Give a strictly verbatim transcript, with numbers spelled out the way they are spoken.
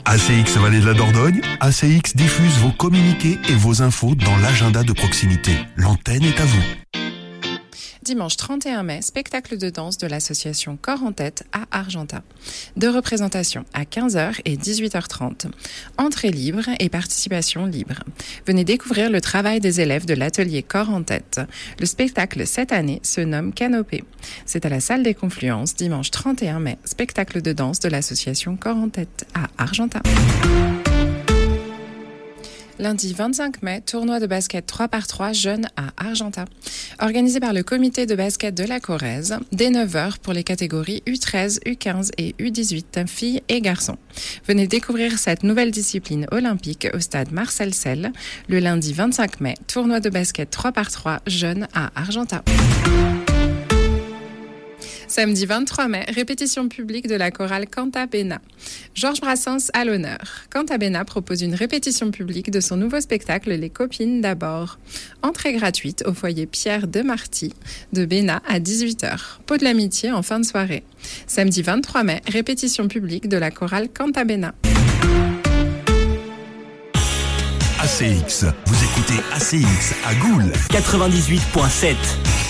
A C X Vallée de la Dordogne, A C X diffuse vos communiqués et vos infos dans l'agenda de proximité. L'antenne est à vous. Dimanche trente et un mai, spectacle de danse de l'association Corps en Tête à Argentat. Deux représentations à quinze heures et dix-huit heures trente. Entrée libre et participation libre. Venez découvrir le travail des élèves de l'atelier Corps en Tête. Le spectacle cette année se nomme Canopée. C'est à la salle des Confluences, dimanche trente et un mai, spectacle de danse de l'association Corps en Tête à Argentat. Lundi vingt-cinq mai, tournoi de basket trois par trois jeunes à Argentat. Organisé par le comité de basket de la Corrèze, dès neuf heures pour les catégories U treize, U quinze et U dix-huit, filles et garçons. Venez découvrir cette nouvelle discipline olympique au stade Marcel Selle. Le lundi vingt-cinq mai, tournoi de basket trois par trois jeunes à Argentat. Samedi vingt-trois mai, répétition publique de la chorale Canta Bena. Georges Brassens à l'honneur. Canta Bena propose une répétition publique de son nouveau spectacle Les Copines d'abord. Entrée gratuite au foyer Pierre de Marty de Bena à dix-huit heures. Pot de l'amitié en fin de soirée. Samedi vingt-trois mai, répétition publique de la chorale Canta Bena. A C X, vous écoutez A C X à Goules quatre-vingt-dix-huit virgule sept.